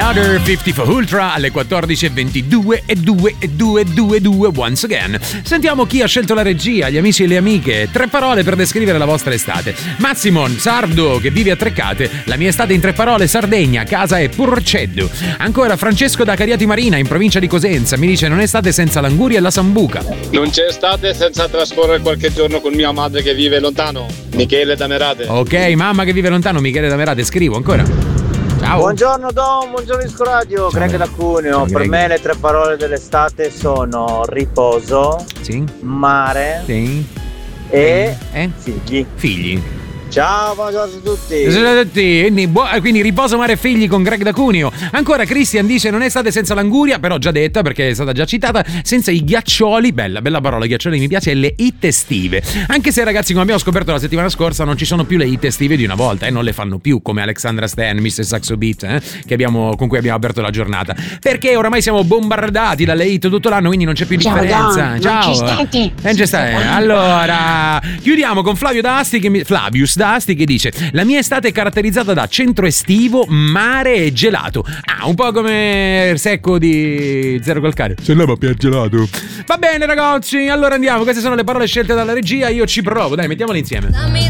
Another 50 for Ultra alle 14:22 e 2 once again. Sentiamo chi ha scelto la regia, gli amici e le amiche. 3 parole per descrivere la vostra estate. Massimon, sardo, che vive a Treccate. La mia estate in 3 parole: Sardegna, casa è Purceddu. Ancora Francesco da Cariati Marina, in provincia di Cosenza, mi dice: non è estate senza l'anguria e la sambuca. Non c'è estate senza trascorrere qualche giorno con mia madre che vive lontano, Michele da Merate. Ok, mamma che vive lontano, Michele da Merate, scrivo ancora. Ciao. Buongiorno Dom, buongiorno Disco Radio, Greg da Cuneo. Ciao, Per Greg. me le 3 parole dell'estate sono riposo, Sì. mare Sì. e Figli. Ciao, buongiorno a tutti. Ciao a tutti. Quindi riposo, mare e figli con Greg da Cuneo. Ancora Christian dice: non è estate senza l'anguria, però già detta perché è stata già citata. Senza i ghiaccioli, bella parola, ghiaccioli mi piace, e le hit estive. Anche se, ragazzi, come abbiamo scoperto la settimana scorsa, non ci sono più le hit estive di una volta e non le fanno più, come Alexandra Stan, Mr. Saxo Beat, con cui abbiamo aperto la giornata, perché oramai siamo bombardati dalle hit tutto l'anno, quindi non c'è più differenza. Don, Ciao. Non c'è state. Allora, chiudiamo con Flavius D'Asti che dice: la mia estate è caratterizzata da centro estivo, mare e gelato. Un po' come secco di Zero Calcare. Se no va più gelato. Va bene ragazzi, allora andiamo. Queste sono le parole scelte dalla regia. Io ci provo, dai, mettiamole insieme.